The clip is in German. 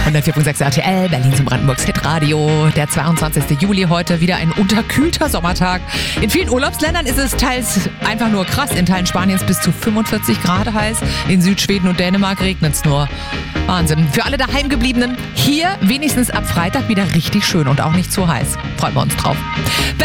104.6 RTL, Berlin zum Brandenburgs Hitradio. Der 22. Juli, heute wieder ein unterkühlter Sommertag. In vielen Urlaubsländern ist es teils einfach nur krass. In Teilen Spaniens bis zu 45 Grad heiß. In Südschweden und Dänemark regnet es nur. Wahnsinn. Für alle Daheimgebliebenen, hier wenigstens ab Freitag wieder richtig schön und auch nicht zu heiß. Freuen wir uns drauf.